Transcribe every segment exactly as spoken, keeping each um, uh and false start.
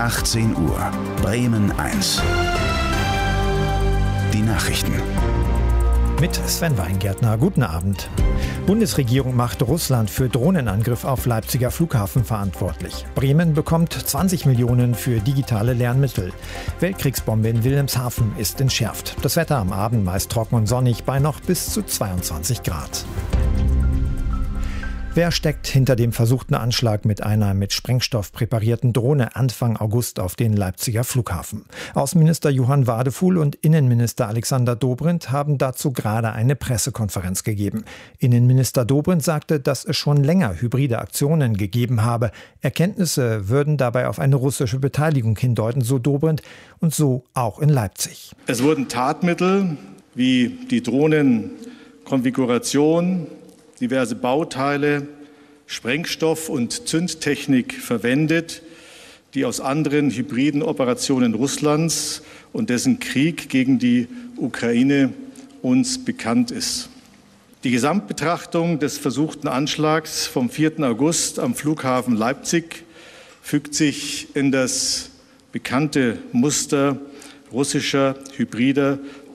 achtzehn Uhr, Bremen eins. Die Nachrichten. Mit Sven Weingärtner. Guten Abend. Bundesregierung macht Russland für Drohnenangriff auf Leipziger Flughafen verantwortlich. Bremen bekommt zwanzig Millionen für digitale Lernmittel. Weltkriegsbombe in Wilhelmshaven ist entschärft. Das Wetter am Abend meist trocken und sonnig bei noch bis zu zweiundzwanzig Grad. Wer steckt hinter dem versuchten Anschlag mit einer mit Sprengstoff präparierten Drohne Anfang August auf den Leipziger Flughafen? Außenminister Johann Wadefuhl und Innenminister Alexander Dobrindt haben dazu gerade eine Pressekonferenz gegeben. Innenminister Dobrindt sagte, dass es schon länger hybride Aktionen gegeben habe. Erkenntnisse würden dabei auf eine russische Beteiligung hindeuten, so Dobrindt, und so auch in Leipzig. Es wurden Tatmittel wie die Drohnenkonfiguration, diverse Bauteile, Sprengstoff und Zündtechnik verwendet, die aus anderen hybriden Operationen Russlands und dessen Krieg gegen die Ukraine uns bekannt ist. Die Gesamtbetrachtung des versuchten Anschlags vom vierten August am Flughafen Leipzig fügt sich in das bekannte Muster russischer hybrider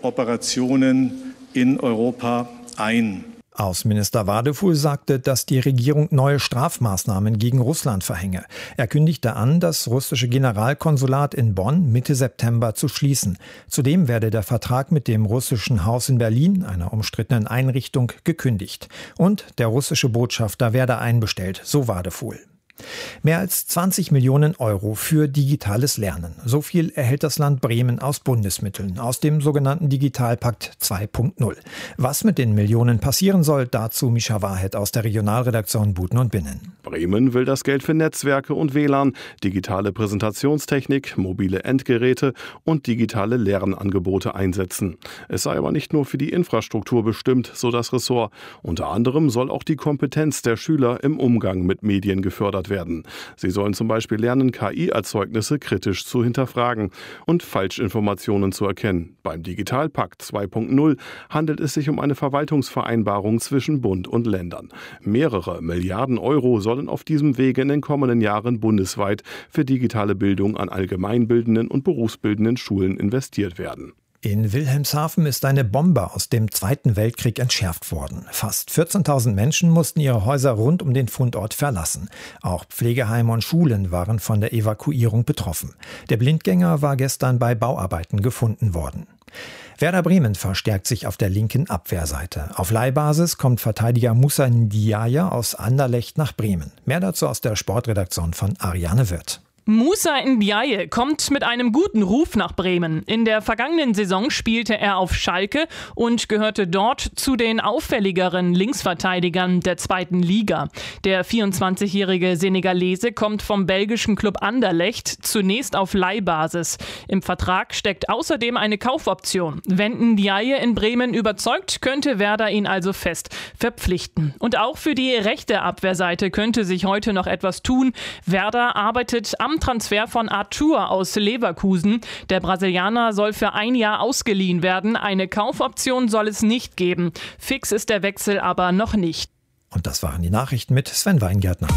Operationen in Europa ein. Außenminister Wadefuhl sagte, dass die Regierung neue Strafmaßnahmen gegen Russland verhänge. Er kündigte an, das russische Generalkonsulat in Bonn Mitte September zu schließen. Zudem werde der Vertrag mit dem russischen Haus in Berlin, einer umstrittenen Einrichtung, gekündigt. Und der russische Botschafter werde einbestellt, so Wadefuhl. Mehr als zwanzig Millionen Euro für digitales Lernen. So viel erhält das Land Bremen aus Bundesmitteln, aus dem sogenannten Digitalpakt zwei Punkt null. Was mit den Millionen passieren soll, dazu Mischa Wahed aus der Regionalredaktion Buten und Binnen. Bremen will das Geld für Netzwerke und W L A N, digitale Präsentationstechnik, mobile Endgeräte und digitale Lernangebote einsetzen. Es sei aber nicht nur für die Infrastruktur bestimmt, so das Ressort. Unter anderem soll auch die Kompetenz der Schüler im Umgang mit Medien gefördert werden. Sie sollen zum Beispiel lernen, K I-Erzeugnisse kritisch zu hinterfragen und Falschinformationen zu erkennen. Beim Digitalpakt zwei Punkt null handelt es sich um eine Verwaltungsvereinbarung zwischen Bund und Ländern. Mehrere Milliarden Euro sollen auf diesem Wege in den kommenden Jahren bundesweit für digitale Bildung an allgemeinbildenden und berufsbildenden Schulen investiert werden. In Wilhelmshaven ist eine Bombe aus dem Zweiten Weltkrieg entschärft worden. Fast vierzehntausend Menschen mussten ihre Häuser rund um den Fundort verlassen. Auch Pflegeheime und Schulen waren von der Evakuierung betroffen. Der Blindgänger war gestern bei Bauarbeiten gefunden worden. Werder Bremen verstärkt sich auf der linken Abwehrseite. Auf Leihbasis kommt Verteidiger Moussa Ndiaye aus Anderlecht nach Bremen. Mehr dazu aus der Sportredaktion von Ariane Wirth. Moussa Ndiaye kommt mit einem guten Ruf nach Bremen. In der vergangenen Saison spielte er auf Schalke und gehörte dort zu den auffälligeren Linksverteidigern der zweiten Liga. Der vierundzwanzigjährige Senegalese kommt vom belgischen Club Anderlecht, zunächst auf Leihbasis. Im Vertrag steckt außerdem eine Kaufoption. Wenn Ndiaye in Bremen überzeugt, könnte Werder ihn also fest verpflichten. Und auch für die rechte Abwehrseite könnte sich heute noch etwas tun. Werder arbeitet am Transfer von Arthur aus Leverkusen. Der Brasilianer soll für ein Jahr ausgeliehen werden. Eine Kaufoption soll es nicht geben. Fix ist der Wechsel aber noch nicht. Und das waren die Nachrichten mit Sven Weingärtner.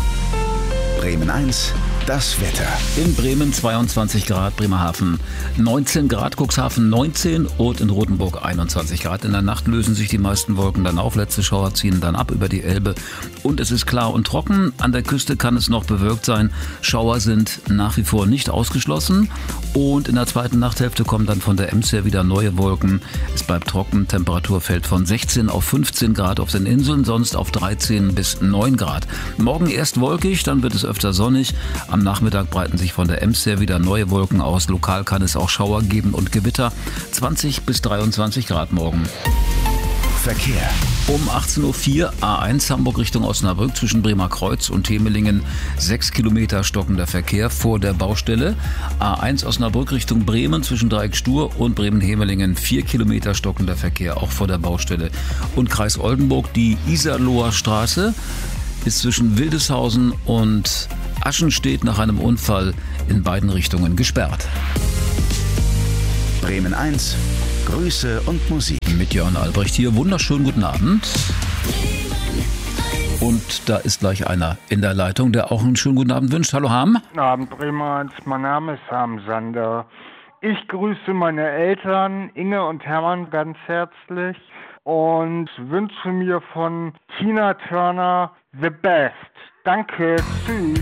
Bremen eins, das Wetter. In Bremen zweiundzwanzig Grad, Bremerhaven neunzehn Grad, Cuxhaven neunzehn und in Rothenburg einundzwanzig Grad. In der Nacht lösen sich die meisten Wolken dann auf. Letzte Schauer ziehen dann ab über die Elbe. Und es ist klar und trocken. An der Küste kann es noch bewölkt sein. Schauer sind nach wie vor nicht ausgeschlossen. Und in der zweiten Nachthälfte kommen dann von der Ems her wieder neue Wolken. Es bleibt trocken. Temperatur fällt von sechzehn auf fünfzehn Grad auf den Inseln, sonst auf dreizehn bis neun Grad. Morgen erst wolkig, dann wird es öfter sonnig. Am Nachmittag breiten sich von der Ems her wieder neue Wolken aus. Lokal kann es auch Schauer geben und Gewitter. zwanzig bis dreiundzwanzig Grad morgen. Verkehr. Um achtzehn Uhr vier A eins Hamburg Richtung Osnabrück zwischen Bremer Kreuz und Temelingen. Sechs Kilometer stockender Verkehr vor der Baustelle. A eins Osnabrück Richtung Bremen zwischen Dreieck Stur und Bremen-Hemelingen. Vier Kilometer stockender Verkehr auch vor der Baustelle. Und Kreis Oldenburg, die Iserloher Straße ist zwischen Wildeshausen und Aschenstedt nach einem Unfall in beiden Richtungen gesperrt. Bremen eins, Grüße und Musik. Mit Jörn Albrecht hier. Wunderschönen guten Abend. Bremen eins. Und da ist gleich einer in der Leitung, der auch einen schönen guten Abend wünscht. Hallo Harm. Guten Abend, Bremer. Mein Name ist Harm Sander. Ich grüße meine Eltern, Inge und Hermann, ganz herzlich und wünsche mir von Tina Turner the best. Danke, tschüss.